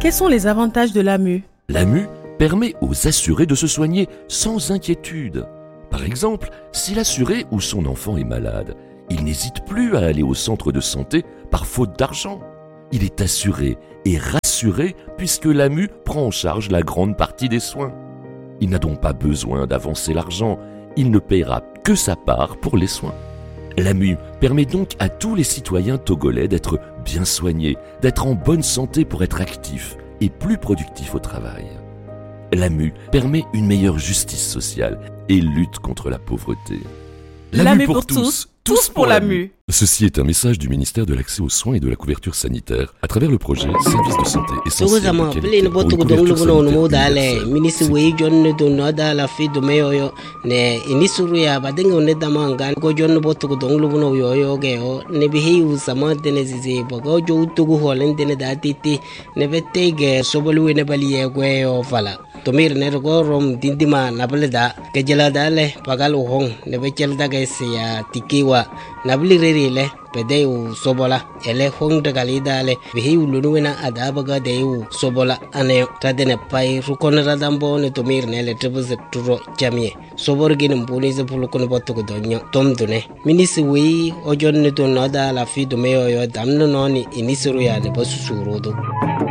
Quels sont les avantages de l'AMU? L'AMU permet aux assurés de se soigner sans inquiétude. Par exemple, si l'assuré ou son enfant est malade, il n'hésite plus à aller au centre de santé par faute d'argent. Il est assuré et rassuré puisque l'AMU prend en charge la grande partie des soins. Il n'a donc pas besoin d'avancer l'argent, il ne paiera que sa part pour les soins. L'AMU permet donc à tous les citoyens togolais d'être bien soignés, d'être en bonne santé pour être actifs et plus productifs au travail. L'AMU permet une meilleure justice sociale et lutte contre la pauvreté. L'AMU pour tous, tous pour l'AMU. Ceci est un message du ministère de l'Accès aux soins et de la couverture sanitaire à travers le projet Service de santé essentiel de qualité pour une couverture sanitaire ministre wey jonne do noda la fi do meyo ne inisuru ya badenga ne damanga go jonne botu do ngulu no yo ge ne bi hiu sama de ne zizi bogo jo tugu holen de ne da titi ne betege sobolu ne bali ye gwe yo fala tomir ne go rom dindima nableda ke jela dale pagal hong ne be chel daga ya tikiwa nabli le pedeu sobola ele hong daga lidale bi hiu lunuena adabaga deu sobola ane tadene pai rukon radambo ne tomir ne le trebze turo jamie sobor gin mbuni ze pulukon botu ko donyo tom dune minisi wi ojon ne to nada la fi do meyo yo damno noni inisuru ya ne basu surodo.